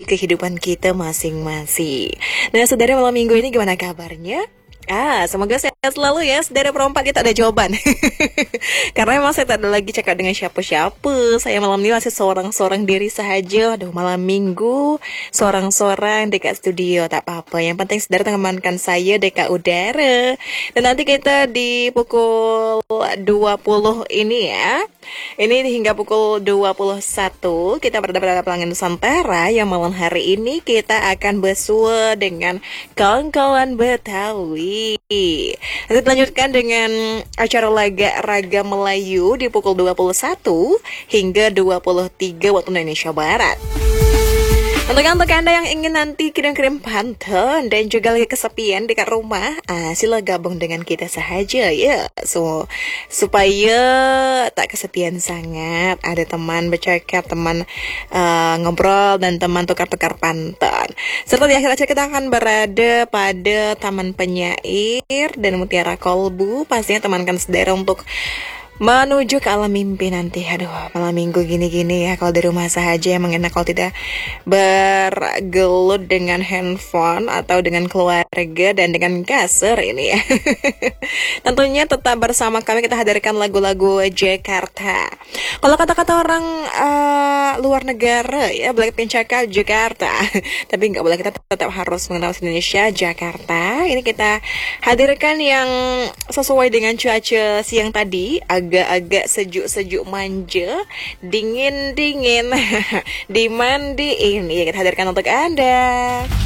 kehidupan kita masing-masing. Nah, saudara, malam minggu ini gimana kabarnya? Semoga sehat selalu ya, saudara perempat. Kita ada jawaban. Karena memang saya tak ada lagi cakap dengan siapa-siapa. Saya malam ini masih seorang-seorang diri sahaja. Aduh, malam minggu seorang-seorang dekat studio. Tak apa-apa, yang penting saudara temankan saya dekat udara. Dan nanti kita di pukul 20 ini ya. Ini hingga pukul 21 kita berada pada Pelanggan Nusantara, yang malam hari ini kita akan bersua dengan kawan-kawan Betawi. Nanti lanjutkan dengan acara Laga Raga Melayu di pukul 21 hingga 23 waktu Indonesia Barat. Untuk Anda yang ingin nanti kirim-kirim pantun dan juga lagi kesepian dekat rumah, sila gabung dengan kita sahaja ya. Supaya tak kesepian sangat, ada teman bercakap, teman ngobrol, dan teman tukar-tukar pantun. Serta di akhir acara kita akan berada pada Taman Penyair dan Mutiara Kolbu. Pastinya temankan saudara untuk menuju ke alam mimpi nanti. Aduh, malam minggu gini-gini ya, kalau di rumah sahaja emang enak kalau tidak bergelut dengan handphone atau dengan keluarga dan dengan kasur ini ya. Tentunya tetap bersama kami, kita hadirkan lagu-lagu Jakarta. Kalau kata-kata orang luar negara ya, Blackpink cakap Jakarta. Tapi nggak boleh, kita tetap harus mengenal Indonesia, Jakarta. Ini kita hadirkan yang sesuai dengan cuaca siang tadi, agak-agak sejuk-sejuk manja, dingin-dingin, dimandiin. Ya, kita hadirkan untuk Anda.